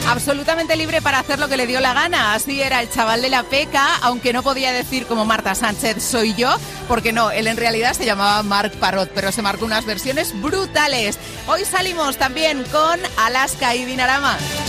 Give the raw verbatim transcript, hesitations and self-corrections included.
Absolutamente libre para hacer lo que le dio la gana. Así era el chaval de la Peca, aunque no podía decir como Marta Sánchez soy yo, porque no, él en realidad se llamaba Marc Parrot, pero se marcó unas versiones brutales. Hoy salimos también con Alaska y Dinarama.